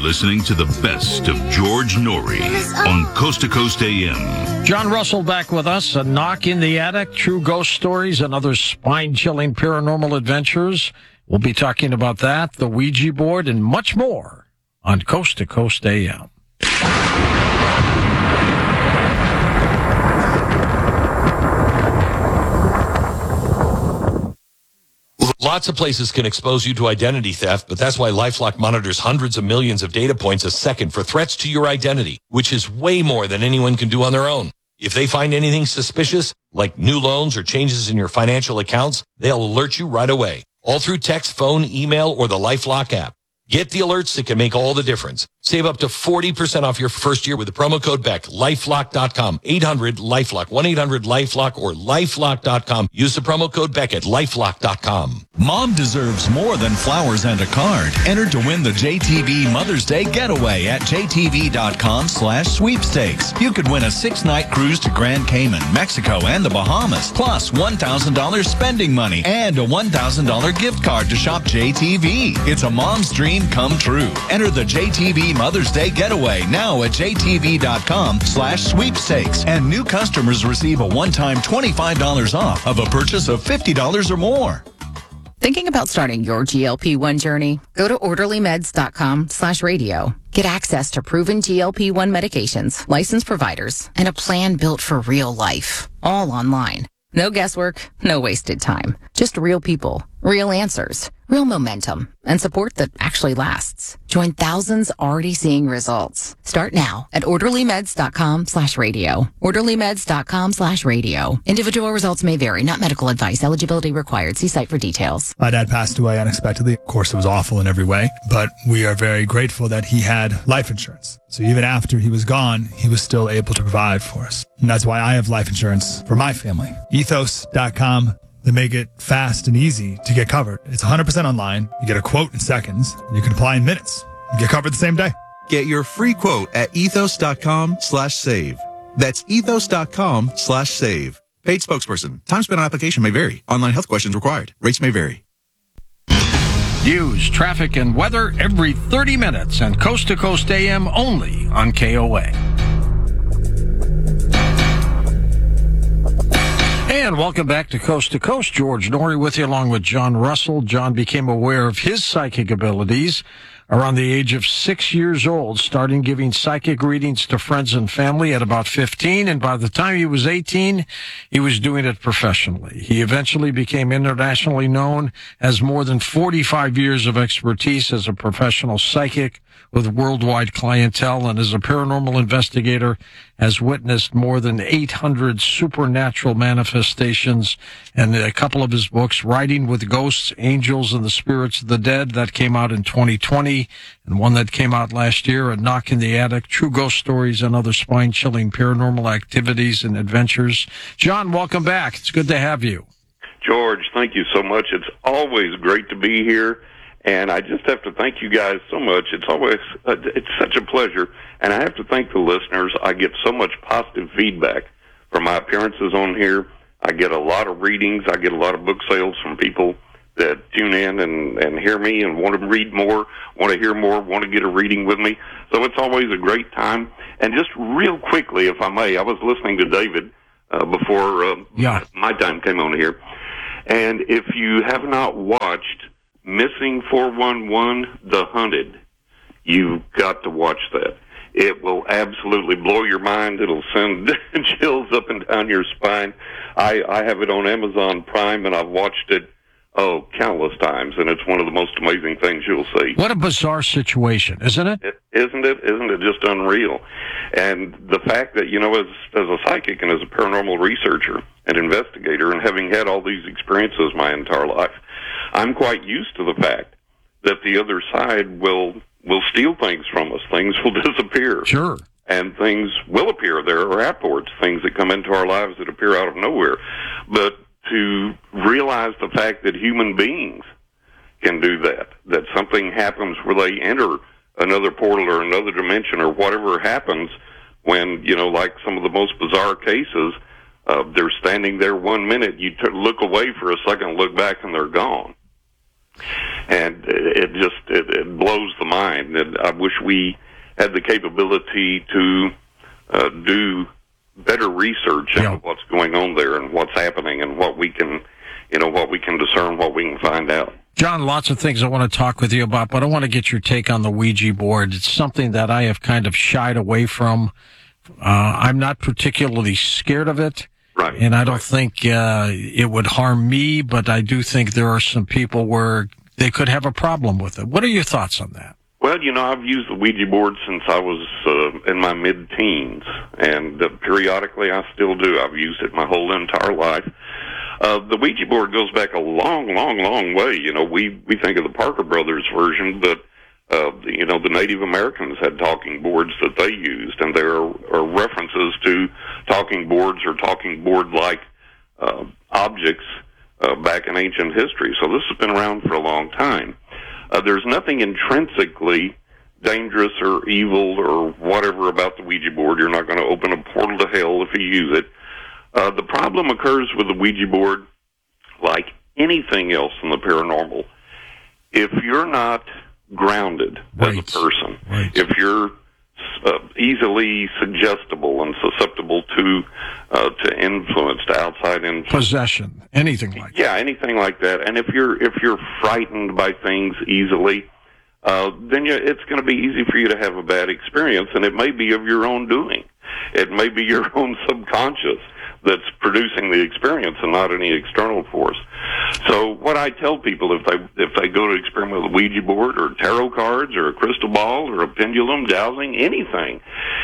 listening to the best of George Norrie on Coast to Coast AM. John Russell back with us. A Knock in the Attic, true ghost stories, and other spine-chilling paranormal adventures. We'll be talking about that, the Ouija board, and much more on Coast to Coast AM. Lots of places can expose you to identity theft, but that's why LifeLock monitors hundreds of millions of data points a second for threats to your identity, which is way more than anyone can do on their own. If they find anything suspicious, like new loans or changes in your financial accounts, they'll alert you right away, all through text, phone, email, or the LifeLock app. Get the alerts that can make all the difference. Save up to 40% off your first year with the promo code BECK. LifeLock.com. 800-LifeLock. 1-800-LifeLock or LifeLock.com. Use the promo code BECK at LifeLock.com. Mom deserves more than flowers and a card. Enter to win the JTV Mother's Day Getaway at JTV.com/sweepstakes. You could win a 6-night cruise to Grand Cayman, Mexico, and the Bahamas, plus $1,000 spending money and a $1,000 gift card to shop JTV. It's a mom's dream come true. Enter the JTV Mother's Day Getaway now at JTV.com/sweepstakes. And new customers receive a one-time $25 off of a purchase of $50 or more. Thinking about starting your GLP-1 journey? Go to orderlymeds.com/radio. Get access to proven GLP-1 medications, licensed providers, and a plan built for real life. All online. No guesswork, no wasted time. Just real people, real answers, real momentum, and support that actually lasts. Join thousands already seeing results. Start now at orderlymeds.com/radio. orderlymeds.com/radio. Individual results may vary, not medical advice. Eligibility required. See site for details. My dad passed away unexpectedly. Of course, it was awful in every way, but we are very grateful that he had life insurance. So even after he was gone, he was still able to provide for us. And that's why I have life insurance for my family. Ethos.com. They make it fast and easy to get covered. It's 100% online. You get a quote in seconds. You can apply in minutes. You get covered the same day. Get your free quote at ethos.com/save. That's ethos.com/save. Paid spokesperson. Time spent on application may vary. Online health questions required. Rates may vary. News, traffic, and weather every 30 minutes and Coast to Coast AM only on KOA. And welcome back to Coast. George Norrie with you along with John Russell. John became aware of his psychic abilities around the age of 6 years old, starting giving psychic readings to friends and family at about 15. And by the time he was 18, he was doing it professionally. He eventually became internationally known as more than 45 years of expertise as a professional psychic with worldwide clientele, and as a paranormal investigator has witnessed more than 800 supernatural manifestations. And a couple of his books, Writing with Ghosts, Angels, and the Spirits of the Dead, that came out in 2020, and one that came out last year, A Knock in the Attic, True Ghost Stories and Other Spine-Chilling Paranormal Activities and Adventures. John, welcome back. It's good to have you. George, thank you so much. It's always great to be here. And I just have to thank you guys so much. It's such a pleasure. And I have to thank the listeners. I get so much positive feedback from my appearances on here. I get a lot of readings. I get a lot of book sales from people that tune in and hear me and want to read more, want to hear more, want to get a reading with me. So it's always a great time. And just real quickly, if I may, I was listening to David before my time came on here. And if you have not watched Missing 411, The Hunted, you've got to watch that. It will absolutely blow your mind. It'll send chills up and down your spine. I have it on Amazon Prime, and I've watched it, countless times, and it's one of the most amazing things you'll see. What a bizarre situation, isn't it? Isn't it just unreal? And the fact that, as a psychic and as a paranormal researcher and investigator, and having had all these experiences my entire life, I'm quite used to the fact that the other side will steal things from us. Things will disappear. Sure. And things will appear. There are apports, things that come into our lives that appear out of nowhere. But to realize the fact that human beings can do that something happens where they enter another portal or another dimension or whatever happens when, like some of the most bizarre cases, they're standing there 1 minute, you look away for a second, look back, and they're gone. And it blows the mind. And I wish we had the capability to do better research into what's going on there and what's happening and what we can, what we can discern, what we can find out. John, lots of things I want to talk with you about, but I want to get your take on the Ouija board. It's something that I have kind of shied away from. I'm not particularly scared of it. Right. And I don't think it would harm me, but I do think there are some people where they could have a problem with it. What are your thoughts on that? Well, I've used the Ouija board since I was in my mid-teens, and periodically I still do. I've used it my whole entire life. The Ouija board goes back a long, long, long way. We think of the Parker Brothers version, but the Native Americans had talking boards that they used, and there are references to talking boards or talking board-like objects back in ancient history. So this has been around for a long time. There's nothing intrinsically dangerous or evil or whatever about the Ouija board. You're not going to open a portal to hell if you use it. The problem occurs with the Ouija board, like anything else in the paranormal. If you're not grounded as a person, if you're easily suggestible and susceptible to influence, to outside influence, possession, anything like that. Yeah, anything like that. And if you're frightened by things easily, then it's going to be easy for you to have a bad experience, and it may be of your own doing. It may be your own subconscious that's producing the experience and not any external force. So what I tell people if they go to experiment with a Ouija board or tarot cards or a crystal ball or a pendulum, dowsing, anything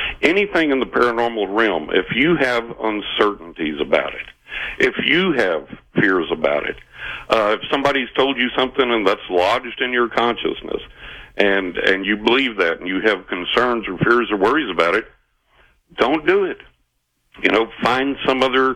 in the paranormal realm, if you have uncertainties about it, if you have fears about it, if somebody's told you something and that's lodged in your consciousness and you believe that and you have concerns or fears or worries about it, don't do it. Find some other,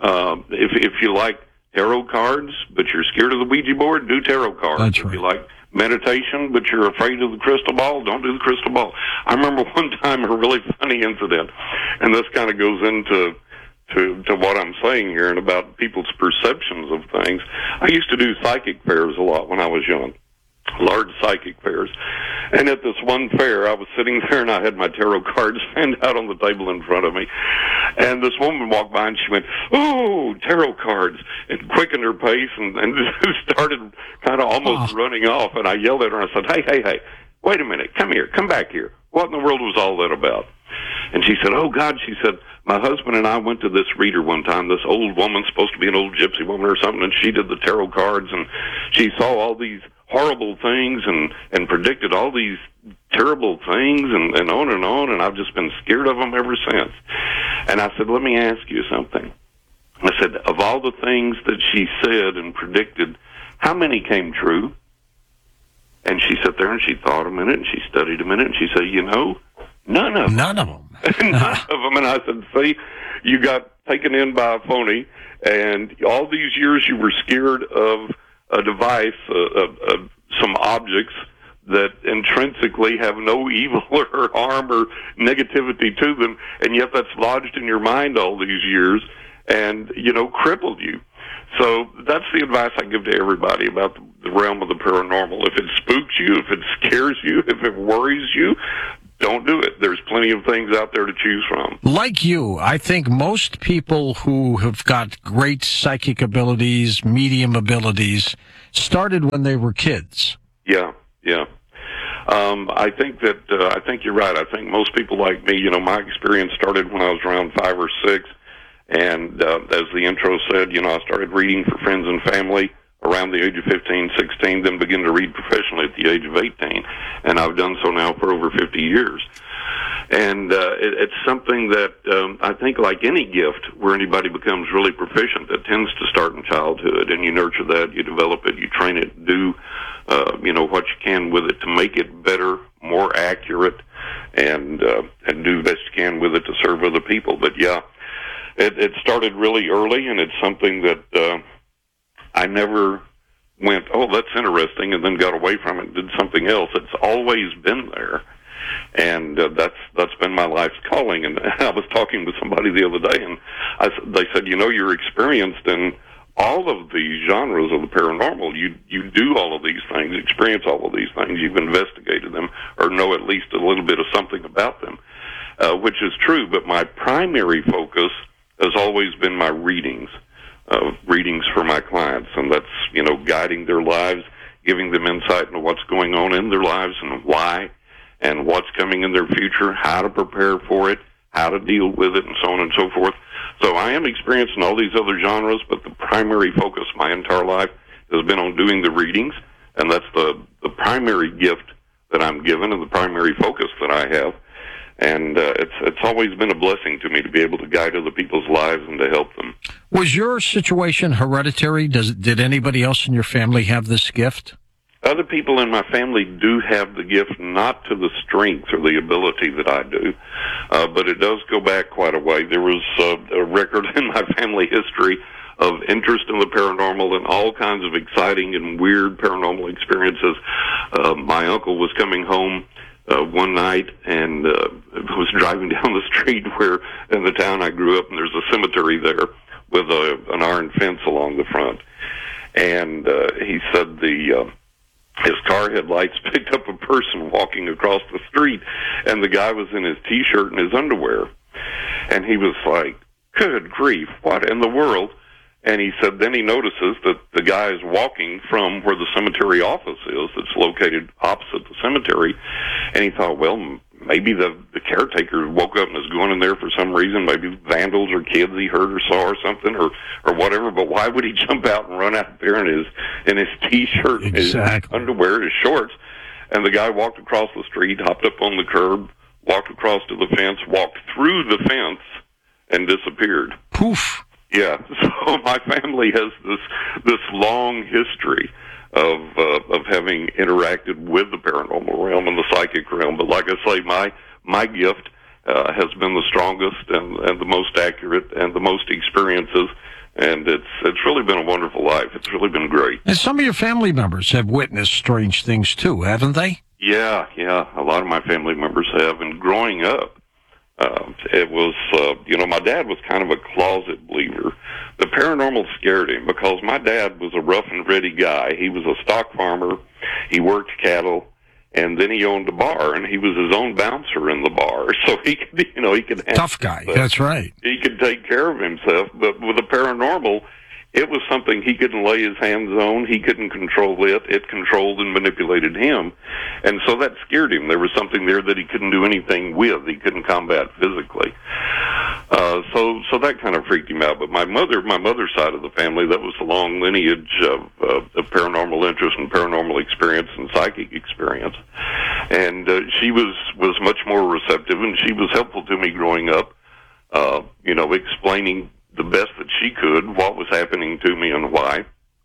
if you like tarot cards, but you're scared of the Ouija board, do tarot cards. That's right. If you like meditation, but you're afraid of the crystal ball, don't do the crystal ball. I remember one time a really funny incident, and this kind of goes into what I'm saying here and about people's perceptions of things. I used to do psychic fairs a lot when I was young. Large psychic fairs. And at this one fair, I was sitting there and I had my tarot cards fanned out on the table in front of me. And this woman walked by and she went, "Oh, tarot cards," and quickened her pace and started kind of almost running off. And I yelled at her and I said, hey, wait a minute, come here, come back here. What in the world was all that about? And she said, "Oh, God," she said, "my husband and I went to this reader one time, this old woman, supposed to be an old gypsy woman or something, and she did the tarot cards, and she saw all these horrible things and predicted all these terrible things and on, and I've just been scared of them ever since." And I said, "Let me ask you something." I said, "Of all the things that she said and predicted, how many came true?" And she sat there and she thought a minute and she studied a minute and she said, none of them. None of them. None of them. And I said, "See, you got taken in by a phony, and all these years you were scared of a device, some objects that intrinsically have no evil or harm or negativity to them, and yet that's lodged in your mind all these years and, crippled you." So that's the advice I give to everybody about the realm of the paranormal. If it spooks you, if it scares you, if it worries you, don't do it. There's plenty of things out there to choose from. Like you, I think most people who have got great psychic abilities, medium abilities, started when they were kids. Yeah. I think you're right. I think most people like me, my experience started when I was around 5 or 6. And as the intro said, I started reading for friends and family around the age of 15, 16, then began to read professionally at the age of 18. And I've done so now for over 50 years. And it's something that I think, like any gift where anybody becomes really proficient, that tends to start in childhood. And you nurture that, you develop it, you train it, do what you can with it to make it better, more accurate, and do the best you can with it to serve other people. But yeah, it started really early, and it's something that I never went, "Oh, that's interesting," and then got away from it and did something else. It's always been there, and that's been my life's calling. And I was talking with somebody the other day, and they said, "You're experienced in all of the genres of the paranormal. You do all of these things, experience all of these things. You've investigated them or know at least a little bit of something about them, which is true. But my primary focus has always been my readings for my clients, and that's, guiding their lives, giving them insight into what's going on in their lives and why, and what's coming in their future, how to prepare for it, how to deal with it, and so on and so forth. So I am experiencing all these other genres, but the primary focus my entire life has been on doing the readings, and that's the primary gift that I'm given and the primary focus that I have. And it's always been a blessing to me to be able to guide other people's lives and to help them. Was your situation hereditary? Did anybody else in your family have this gift? Other people in my family do have the gift, not to the strength or the ability that I do, but it does go back quite a way. There was a record in my family history of interest in the paranormal and all kinds of exciting and weird paranormal experiences. My uncle was coming home one night and was driving down the street where, in the town I grew up, and there's a cemetery there with an iron fence along the front. And he said his car headlights picked up a person walking across the street, and the guy was in his T-shirt and his underwear. And he was like, good grief, what in the world? And he said then he notices that the guy is walking from where the cemetery office is, that's located opposite the cemetery. And he thought, well, maybe the caretaker woke up and is going in there for some reason, maybe vandals or kids he heard or saw or something or whatever. But why would he jump out and run out there in his T-shirt, exactly, his underwear, his shorts? And the guy walked across the street, hopped up on the curb, walked across to the fence, walked through the fence, and disappeared. Poof. Yeah, so my family has this long history of having interacted with the paranormal realm and the psychic realm. But like I say, my gift has been the strongest and the most accurate and the most experiences, and it's really been a wonderful life. It's really been great. And some of your family members have witnessed strange things too, haven't they? Yeah, a lot of my family members have. And growing up, it was, my dad was kind of a closet believer. The paranormal scared him because my dad was a rough and ready guy. He was a stock farmer. He worked cattle, and then he owned a bar, and he was his own bouncer in the bar. So he could, he could handle tough guy. stuff. That's right. He could take care of himself. But with the paranormal, it was something he couldn't lay his hands on. He couldn't control it. It controlled and manipulated him. And so that scared him. There was something there that he couldn't do anything with. He couldn't combat physically. So that kind of freaked him out. But my mother's side of the family, that was a long lineage of paranormal interest and paranormal experience and psychic experience. And she was much more receptive, and she was helpful to me growing up, explaining the best that she could what was happening to me and why,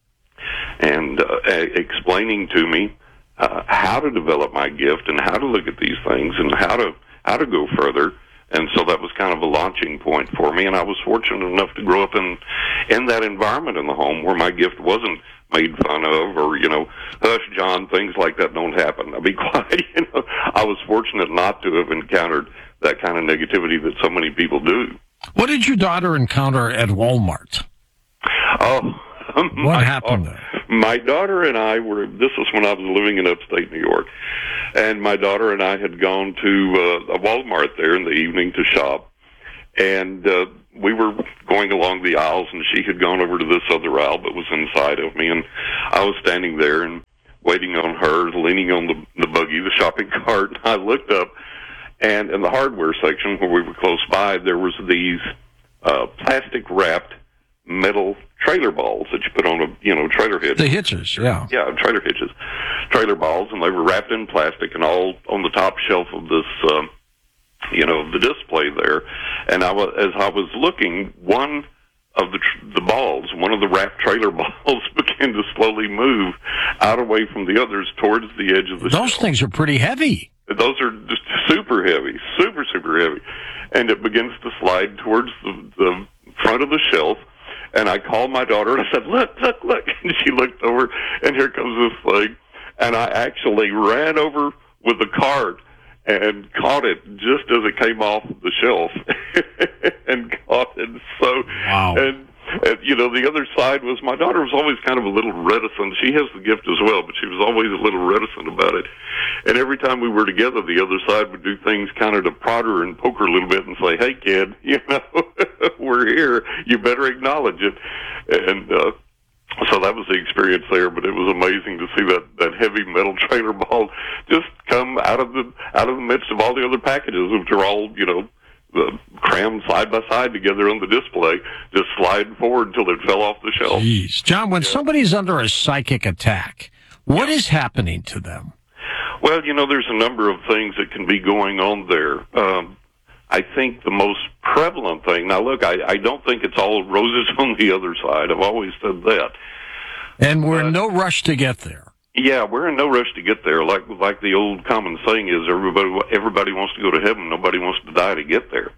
and explaining to me how to develop my gift and how to look at these things and how to go further. And so that was kind of a launching point for me, and I was fortunate enough to grow up in that environment in the home where my gift wasn't made fun of or, hush, John, things like that don't happen. Now be quiet. I was fortunate not to have encountered that kind of negativity that so many people do. What did your daughter encounter at Walmart? Oh, what happened there? My daughter and I this was when I was living in upstate New York, and my daughter and I had gone to a Walmart there in the evening to shop, and we were going along the aisles, and she had gone over to this other aisle but was inside of me, and I was standing there and waiting on her, leaning on the buggy, the shopping cart, and I looked up, and in the hardware section where we were close by, there was these plastic-wrapped metal trailer balls that you put on a trailer hitch. The hitches, yeah. Yeah, trailer hitches. Trailer balls, and they were wrapped in plastic and all on the top shelf of this, the display there. And as I was looking, one of the balls, one of the wrapped trailer balls began to slowly move out away from the others towards the edge of the shelf. Those things are pretty heavy. Those are just super heavy, super, super heavy. And it begins to slide towards the front of the shelf. And I called my daughter, and I said, look. And she looked over, and here comes this thing. And I actually ran over with the cart and caught it just as it came off the shelf and caught it. So, wow. And, the other side was my daughter was always kind of a little reticent. She has the gift as well, but she was always a little reticent about it. And every time we were together, the other side would do things kind of to prod her and poke her a little bit and say, hey, kid, we're here. You better acknowledge it. And so that was the experience there, but it was amazing to see that heavy metal trailer ball just come out of the midst of all the other packages, which are all, crammed side by side together on the display, just slide forward until it fell off the shelf. Jeez. John, when somebody's under a psychic attack, what is happening to them? Well, there's a number of things that can be going on there. I think the most prevalent thing, now look, I don't think it's all roses on the other side. I've always said that. And we're in no rush to get there. Yeah, we're in no rush to get there. Like the old common saying is, everybody wants to go to heaven, nobody wants to die to get there.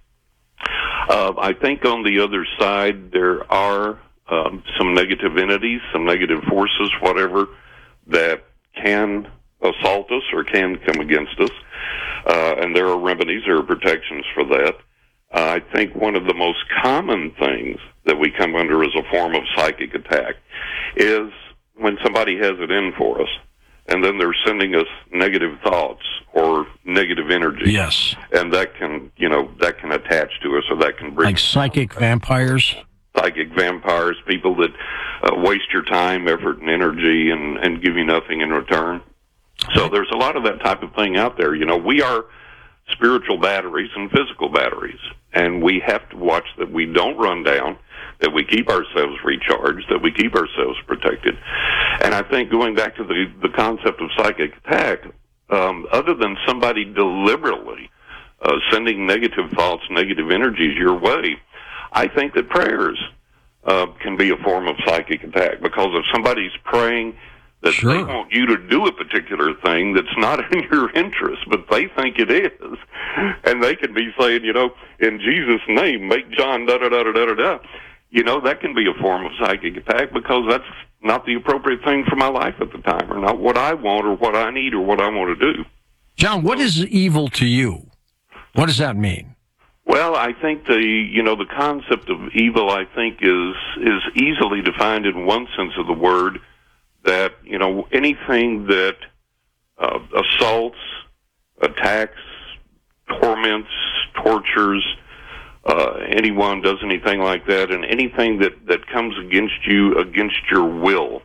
I think on the other side there are some negative entities, some negative forces, whatever, that can assault us or can come against us. And there are remedies, there are protections for that. I think one of the most common things that we come under as a form of psychic attack is when somebody has it in for us, and then they're sending us negative thoughts or negative energy. Yes. And that can attach to us, or that can bring... Like psychic vampires? Psychic vampires, people that waste your time, effort, and energy and give you nothing in return. So there's a lot of that type of thing out there. We are spiritual batteries and physical batteries, and we have to watch that we don't run down, that we keep ourselves recharged, that we keep ourselves protected. And I think going back to the concept of psychic attack, other than somebody deliberately sending negative thoughts, negative energies your way, I think that prayers can be a form of psychic attack, because if somebody's praying that they want you to do a particular thing that's not in your interest, but they think it is, and they can be saying, in Jesus' name, make John da-da-da-da-da-da-da, that can be a form of psychic attack, because that's not the appropriate thing for my life at the time, or not what I want, or what I need, or what I want to do. John, what is evil to you? What does that mean? Well, I think the concept of evil, I think, is easily defined in one sense of the word, that, anything that assaults, attacks, torments, tortures, anyone does anything like that, and anything that comes against you, against your will,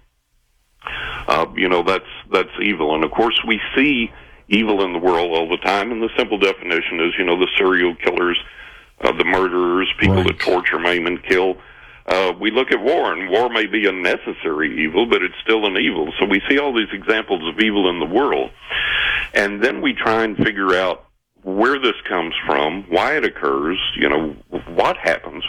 that's evil. And of course we see evil in the world all the time, and the simple definition is, the serial killers, the murderers, people that torture, maim, and kill. We look at war, and war may be a necessary evil, but it's still an evil. So we see all these examples of evil in the world, and then we try and figure out where this comes from, why it occurs, what happens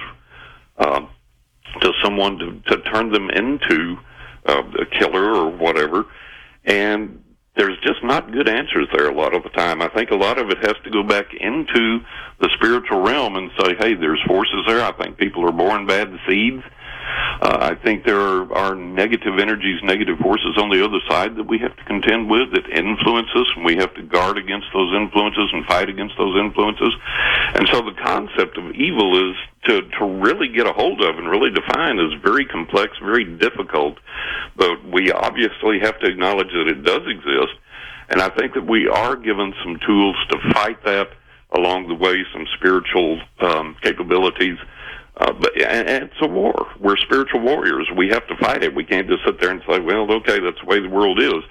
to someone to turn them into a killer or whatever. And there's just not good answers there a lot of the time. I think a lot of it has to go back into the spiritual realm and say, hey, there's forces there. I think people are born bad seeds. I think there are negative energies, negative forces on the other side that we have to contend with, that influence us, and we have to guard against those influences and fight against those influences. And so the concept of evil is to really get a hold of and really define is very complex, very difficult, but we obviously have to acknowledge that it does exist. And I think that we are given some tools to fight that along the way, some spiritual capabilities. But it's a war. We're spiritual warriors. We have to fight it. We can't just sit there and say, well, okay, that's the way the world is.